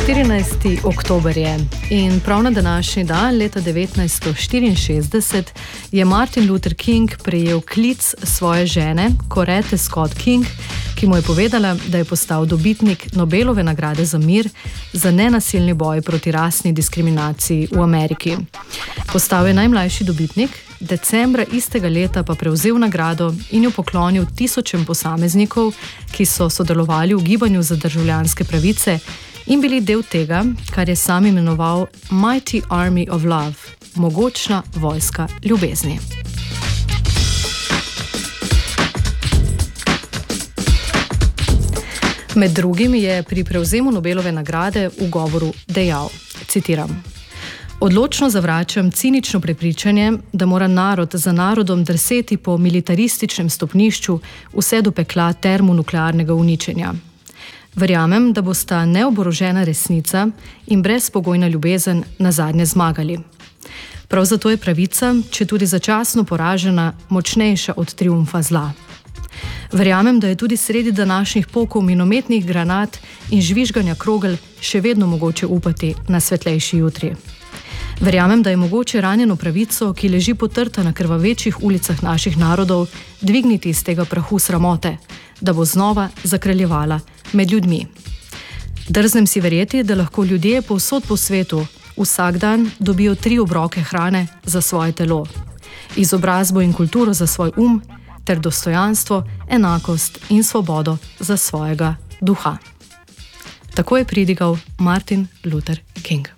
14. oktober je in prav na današnji dan, leta 1964, je Martin Luther King prejel klic svoje žene, Coretta Scott King, ki mu je povedala, da je postal dobitnik Nobelove nagrade za mir za nenasilni boj proti rasni diskriminaciji v Ameriki. Postal je najmlajši dobitnik, decembra istega leta pa prevzel nagrado in jo poklonil tisočem posameznikov, ki so sodelovali v gibanju za državljanske pravice in bili del tega, kar je sam imenoval Mighty Army of Love, mogočna vojska ljubezni. Med drugim je pri prevzemu Nobelove nagrade v govoru dejal, citiram: "Odločno zavračam cinično prepričanje, da mora narod za narodom drseti po militarističnem stopnišču vse do pekla termonuklearnega uničenja. Verjamem, da bosta neoborožena resnica in brezpogojna ljubezen nazadnje zmagali. Prav zato je pravica, če tudi začasno poražena, močnejša od triumfa zla. Verjamem, da je tudi sredi današnjih pokov minometnih granat in žvižganja krogel še vedno mogoče upati na svetlejši jutri. Verjamem, da je mogoče ranjeno pravico, ki leži potrta na krvavečih ulicah naših narodov, dvigniti iz tega prahu sramote, da bo znova zakraljevala med ljudmi. Drznem si verjeti, da lahko ljudje povsod po svetu vsak dan dobijo 3 obroke hrane za svoje telo, izobrazbo in kulturo za svoj ter dostojanstvo, enakost in svobodo za svojega duha." Tako je pridigal Martin Luther King.